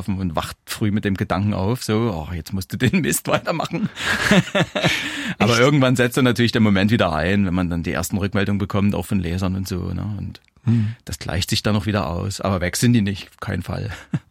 einschlafen und wacht früh mit dem Gedanken auf, so, oh, jetzt musst du den Mist weitermachen. Aber irgendwann setzt dann natürlich der Moment wieder ein, wenn man dann die ersten Rückmeldungen bekommt, auch von Lesern und so, ne? Und das gleicht sich dann noch wieder aus. Aber weg sind die nicht, auf keinen Fall.